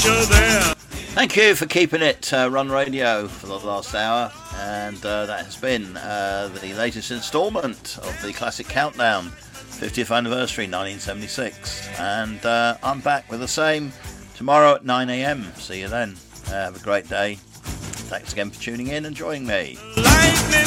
Thank you for keeping it Run Radio for the last hour, and that has been the latest instalment of the Classic Countdown 50th Anniversary 1976, and I'm back with the same tomorrow at 9 a.m. See you then. Have a great day. Thanks again for tuning in and joining me.